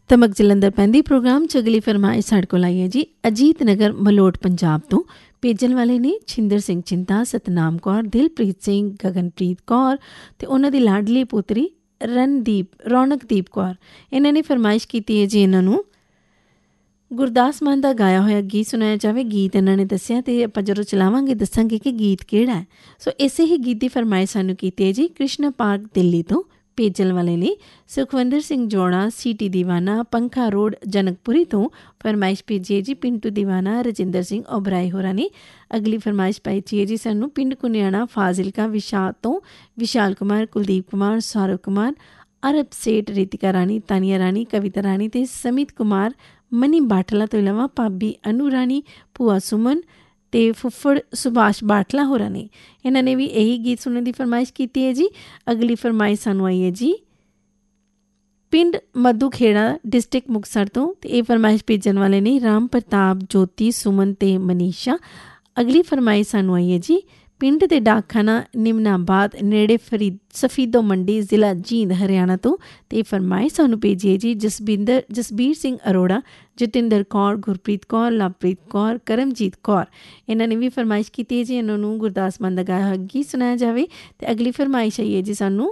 ਧਮਕ ਜਲੰਧਰ ਪੈਂਦੀ ਪ੍ਰੋਗਰਾਮ 'ਚ ਅਗਲੀ ਫਰਮਾਇਸ਼ ਸਾਡੇ ਕੋਲ ਆਈ ਹੈ ਜੀ। ਅਜੀਤ ਨਗਰ ਮਲੋਟ ਪੰਜਾਬ ਤੋਂ ਭੇਜਣ ਵਾਲੇ ਨੇ ਛਿੰਦਰ ਸਿੰਘ ਚਿੰਤਾ, ਸਤਨਾਮ ਕੌਰ, ਦਿਲਪ੍ਰੀਤ ਸਿੰਘ, ਗਗਨਪ੍ਰੀਤ ਕੌਰ ਅਤੇ ਉਹਨਾਂ ਦੀ ਲਾਡਲੀ ਪੁੱਤਰੀ ਰੌਣਕਦੀਪ ਕੌਰ। ਇਹਨਾਂ ਨੇ ਫਰਮਾਇਸ਼ ਕੀਤੀ ਹੈ ਜੀ ਇਹਨਾਂ ਨੂੰ ਗੁਰਦਾਸ ਮਾਨ ਦਾ ਗਾਇਆ ਹੋਇਆ ਗੀਤ ਸੁਣਾਇਆ ਜਾਵੇ। ਗੀਤ ਇਹਨਾਂ ਨੇ ਦੱਸਿਆ ਅਤੇ ਆਪਾਂ ਜਦੋਂ ਚਲਾਵਾਂਗੇ ਦੱਸਾਂਗੇ ਕਿ ਗੀਤ ਕਿਹੜਾ ਹੈ। ਸੋ ਇਸੇ ਹੀ ਗੀਤ ਦੀ ਫਰਮਾਇਸ਼ ਸਾਨੂੰ ਕੀਤੀ ਹੈ ਜੀ ਕ੍ਰਿਸ਼ਨਾ ਪਾਰਕ ਦਿੱਲੀ ਤੋਂ। ਭੇਜਣ ਵਾਲੇ ਲਈ ਸੁਖਵਿੰਦਰ ਸਿੰਘ ਜੋੜਾ, ਸੀਟੀ ਦੀਵਾਨਾ, ਪੰਖਾ ਰੋਡ ਜਨਕਪੁਰੀ ਤੋਂ ਫਰਮਾਇਸ਼ ਭੇਜੀ ਹੈ ਜੀ। ਪਿੰਟੂ ਦੀਵਾਨਾ, ਰਜਿੰਦਰ ਸਿੰਘ ਓਬਰਾਏ ਹੋਰਾਂ ਨੇ ਅਗਲੀ ਫਰਮਾਇਸ਼ ਪਾਈ ਹੈ ਜੀ ਸਾਨੂੰ ਪਿੰਡ ਕੁਨਿਆਣਾ ਫਾਜ਼ਿਲਕਾ ਤੋਂ ਵਿਸ਼ਾਲ ਕੁਮਾਰ, ਕੁਲਦੀਪ ਕੁਮਾਰ, ਸੌਰਵ ਕੁਮਾਰ, ਅਰਬ ਸੇਠ, ਰਿਤਿਕਾ ਰਾਣੀ, ਤਾਨੀਆ ਰਾਣੀ, ਕਵਿਤਾ ਰਾਣੀ ਅਤੇ ਸਮਿਤ ਕੁਮਾਰ, ਮਨੀ ਬਾਟਲਾ ਤੋਂ ਇਲਾਵਾ ਭਾਬੀ ਅਨੂ ਰਾਣੀ, ਭੂਆ ਸੁਮਨ ਅਤੇ ਫੁੱਫੜ ਸੁਭਾਸ਼ ਬਾਟਲਾ ਹੋਰਾਂ ਨੇ ਇਹਨਾਂ ਨੇ ਵੀ ਇਹੀ ਗੀਤ ਸੁਣਨ ਦੀ ਫਰਮਾਇਸ਼ ਕੀਤੀ ਹੈ ਜੀ। ਅਗਲੀ ਫਰਮਾਇਸ਼ ਸਾਨੂੰ ਆਈ ਹੈ ਜੀ ਪਿੰਡ ਮੱਧੂ ਖੇੜਾ, ਡਿਸਟ੍ਰਿਕਟ ਮੁਕਤਸਰ ਤੋਂ ਅਤੇ ਇਹ ਫਰਮਾਇਸ਼ ਭੇਜਣ ਵਾਲੇ ਨੇ ਰਾਮ ਪ੍ਰਤਾਪ, ਜੋਤੀ, ਸੁਮਨ ਅਤੇ ਮਨੀਸ਼ਾ। ਅਗਲੀ ਫਰਮਾਇਸ਼ ਸਾਨੂੰ ਆਈ ਹੈ ਜੀ ਪਿੰਡ ਦੇ ਡਾਕਖਾਨਾ ਨਿਮਨਾਬਾਦ ਨੇੜੇ ਸਫੀਦੋ ਮੰਡੀ, ਜ਼ਿਲ੍ਹਾ ਜੀਂਦ, ਹਰਿਆਣਾ ਤੋਂ। ਅਤੇ ਇਹ ਫਰਮਾਇਸ਼ ਸਾਨੂੰ ਭੇਜੀ ਹੈ ਜੀ ਜਸਬੀਰ ਸਿੰਘ ਅਰੋੜਾ, ਜਤਿੰਦਰ ਕੌਰ, ਗੁਰਪ੍ਰੀਤ ਕੌਰ, ਲਵਪ੍ਰੀਤ ਕੌਰ, ਕਰਮਜੀਤ ਕੌਰ। ਇਹਨਾਂ ਨੇ ਵੀ ਫਰਮਾਇਸ਼ ਕੀਤੀ ਹੈ ਜੀ ਇਹਨਾਂ ਨੂੰ ਗੁਰਦਾਸ ਮਾਨ ਦਾ ਗਾਇਆ ਹੋਇਆ ਗੀਤ ਸੁਣਾਇਆ ਜਾਵੇ। ਅਤੇ ਅਗਲੀ ਫਰਮਾਇਸ਼ ਆਈ ਹੈ ਜੀ ਸਾਨੂੰ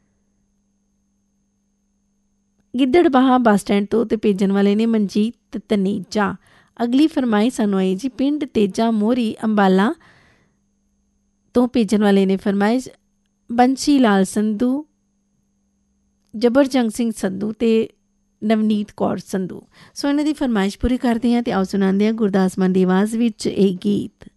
ਗਿੱਦੜਬਾਹਾ ਬੱਸ ਸਟੈਂਡ ਤੋਂ ਅਤੇ ਭੇਜਣ ਵਾਲੇ ਨੇ ਮਨਜੀਤ ਤਨੇਜਾ। ਅਗਲੀ ਫਰਮਾਇਸ਼ ਸਾਨੂੰ ਆਈ ਜੀ ਪਿੰਡ ਤੇਜਾ ਮੋਹਰੀ, ਅੰਬਾਲਾ ਤੋਂ। ਭੇਜਣ ਵਾਲੇ ਨੇ ਫਰਮਾਇਸ਼ ਬੰਸ਼ੀ ਲਾਲ ਸੰਧੂ, ਜਬਰਜੰਗ ਸਿੰਘ ਸੰਧੂ ਅਤੇ ਨਵਨੀਤ ਕੌਰ ਸੰਧੂ। ਸੋ ਇਹਨਾਂ ਦੀ ਫਰਮਾਇਸ਼ ਪੂਰੀ ਕਰਦੇ ਹਾਂ ਅਤੇ ਆਓ ਸੁਣਾਉਂਦੇ ਹਾਂ ਗੁਰਦਾਸ ਮਾਨ ਦੀ ਆਵਾਜ਼ ਵਿੱਚ ਇਹ ਗੀਤ।